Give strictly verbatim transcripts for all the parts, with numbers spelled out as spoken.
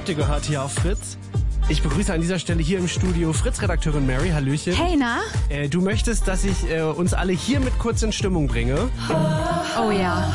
habt ihr gehört hier auf Fritz. Ich begrüße an dieser Stelle hier im Studio Fritz-Redakteurin Mary. Hallöchen. Hey, na? Äh, du möchtest, dass ich äh, uns alle hier mit kurz in Stimmung bringe. Oh ja.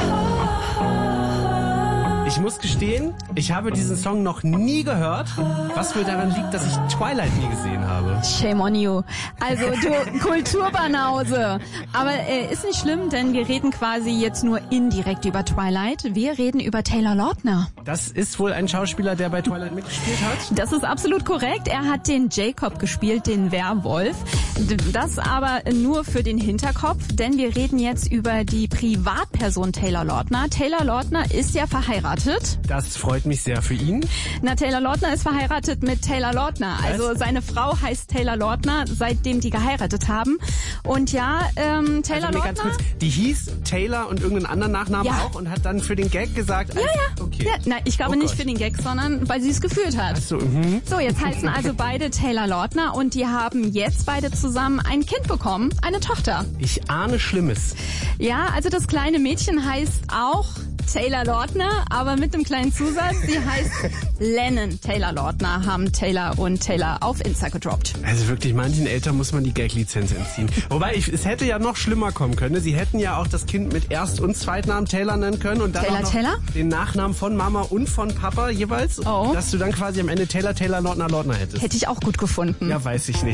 Ich muss gestehen, ich habe diesen Song noch nie gehört, was wohl daran liegt, dass ich Twilight nie gesehen habe. Shame on you. Also du Kulturbanause. Aber äh, ist nicht schlimm, denn wir reden quasi jetzt nur indirekt über Twilight. Wir reden über Taylor Lautner. Das ist wohl ein Schauspieler, der bei Twilight mitgespielt hat? Das ist absolut korrekt. Er hat den Jacob gespielt, den Werwolf. Das aber nur für den Hinterkopf, denn wir reden jetzt über die Privatperson Taylor Lautner. Taylor Lautner ist ja verheiratet. Das freut mich sehr für ihn. Na, Taylor Lautner ist verheiratet mit Taylor Lautner. Also Was? seine Frau heißt Taylor Lautner, seitdem die geheiratet haben. Und ja, ähm, Taylor also, nee, Lautner... ganz kurz, die hieß Taylor und irgendeinen anderen Nachnamen Ja. auch und hat dann für den Gag gesagt... Ja, ja. Okay. ja nein, ich glaube Oh nicht Gott. für den Gag, sondern weil sie es gefühlt hat. Ach so, mhm. So, jetzt heißen also beide Taylor Lautner und die haben jetzt beide zusammen ein Kind bekommen, eine Tochter. Ich ahne Schlimmes. Ja, also das kleine Mädchen heißt auch Taylor Lautner, aber mit einem kleinen Zusatz. Sie heißt Lennon Taylor Lautner, haben Taylor und Taylor auf Insta gedroppt. Also wirklich, manchen Eltern muss man die Gag-Lizenz entziehen. Wobei, ich, es hätte ja noch schlimmer kommen können. Sie hätten ja auch das Kind mit Erst- und Zweitnamen Taylor nennen können und dann Taylor, auch noch Taylor? den Nachnamen von Mama und von Papa jeweils. Oh. Dass du dann quasi am Ende Taylor, Taylor, Lautner, Lautner hättest. Hätte ich auch gut gefunden. Ja, weiß ich nicht.